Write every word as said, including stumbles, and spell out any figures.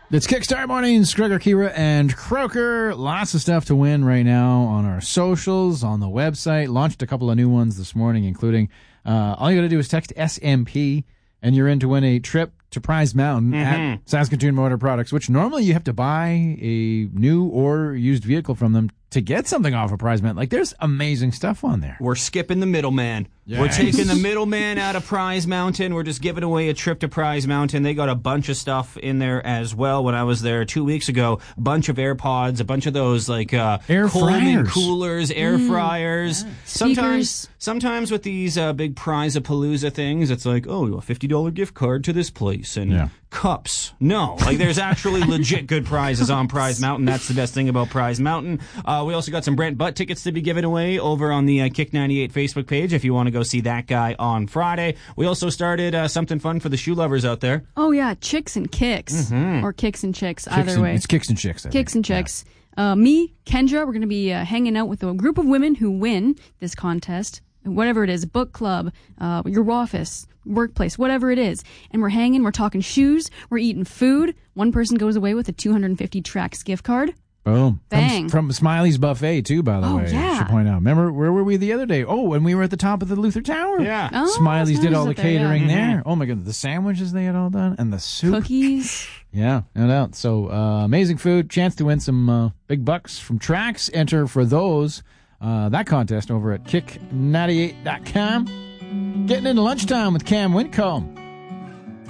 It's Kickstart Mornings, Gregor, Kira, and Croker. Lots of stuff to win right now on our socials, on the website. Launched a couple of new ones this morning, including uh, all you got to do is text S M P, and you're in to win a trip to Prize Mountain mm-hmm. at Saskatoon Motor Products, which normally you have to buy a new or used vehicle from them to get something off of Prize Mountain. Like, there's amazing stuff on there. We're skipping the middleman. Yes. We're taking the middleman out of Prize Mountain. We're just giving away a trip to Prize Mountain. They got a bunch of stuff in there as well. When I was there two weeks ago, a bunch of AirPods, a bunch of those like uh, air Coleman fryers. coolers, air mm, fryers. Yeah. Sometimes, Speakers. sometimes with these uh, big Prize-a-palooza things, it's like, oh, a fifty dollars gift card to this place and yeah. cups. No, like there's actually legit good prizes on Prize Mountain. That's the best thing about Prize Mountain. Uh, we also got some Brent Butt tickets to be given away over on the uh, Kick ninety-eight Facebook page if you want to go see that guy on Friday. We also started uh, something fun for the shoe lovers out there. Oh, yeah, Chicks and Kicks. Mm-hmm. Or Kicks and Chicks, Kicks either and, way. It's Kicks and Chicks. I Kicks think. and Chicks. Yeah. Uh, me, Kendra, we're going to be uh, hanging out with a group of women who win this contest. Whatever it is, book club, uh, your office, workplace, whatever it is. And we're hanging, we're talking shoes, we're eating food. One person goes away with a two hundred fifty Trax gift card. Boom. Bang. From, from Smiley's Buffet, too, by the oh, way. Yeah. I should point out. Remember, where were we the other day? Oh, when we were at the top of the Luther Tower. Yeah. Oh, Smiley's did all the there, catering yeah. there. Oh, my goodness. The sandwiches they had all done. And the soup. Cookies. Yeah, no doubt. So, uh, amazing food. Chance to win some uh, big bucks from Trax. Enter for those. Uh, that contest over at kick ninety-eight dot com. Getting into lunchtime with Cam Wincombe.